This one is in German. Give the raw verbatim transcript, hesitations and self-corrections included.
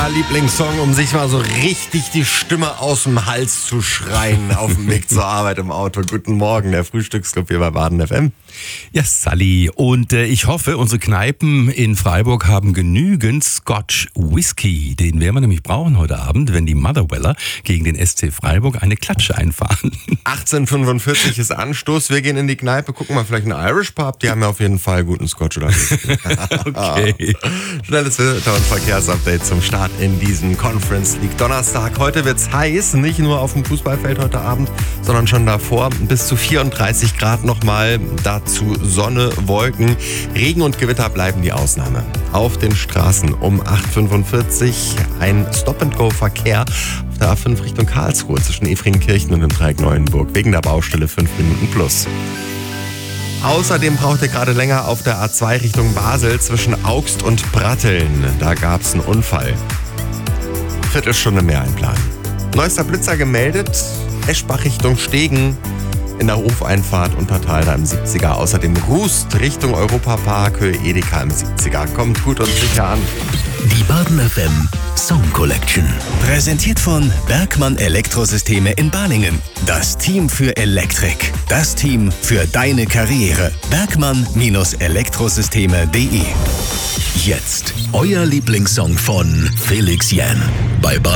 euer Lieblingssong, um sich mal so richtig die Stimme aus dem Hals zu schreien auf dem Weg zur Arbeit im Auto. Guten Morgen, der Frühstücksclub hier bei Baden F M. Ja, Sally. Und äh, ich hoffe, unsere Kneipen in Freiburg haben genügend Scotch Whisky. Den werden wir nämlich brauchen heute Abend, wenn die Motherweller gegen den S C Freiburg eine Klatsche einfahren. achtzehn Uhr fünfundvierzig ist Anstoß. Wir gehen in die Kneipe, gucken mal vielleicht einen Irish Pub. Die haben ja auf jeden Fall guten Scotch oder Whisky. Okay. Schnelles Wetter- und Verkehrsupdate zum Start in diesen Conference League Donnerstag. Heute wird's heiß, nicht nur auf dem Fußballfeld heute Abend, sondern schon davor. Bis zu vierunddreißig Grad nochmal. Dazu Sonne, Wolken. Regen und Gewitter bleiben die Ausnahme. Auf den Straßen um acht Uhr fünfundvierzig ein Stop-and-Go-Verkehr auf der A fünf Richtung Karlsruhe zwischen Efringkirchen und dem Dreieck Neuenburg. Wegen der Baustelle fünf Minuten plus. Außerdem braucht ihr gerade länger auf der A zwei Richtung Basel zwischen Augst und Bratteln. Da gab es einen Unfall. Viertelstunde mehr einplanen. Neuester Blitzer gemeldet. Eschbach Richtung Stegen in der Hofeinfahrt Untertal im siebziger. Außerdem Rust Richtung Europapark, Höhe Edeka im siebziger. Kommt gut und sicher an. Die Baden F M Song Collection. Präsentiert von Bergmann Elektrosysteme in Balingen. Das Team für Elektrik. Das Team für deine Karriere. Bergmann Elektrosysteme punkt de. Jetzt euer Lieblingssong von Felix Jähn bei Baden.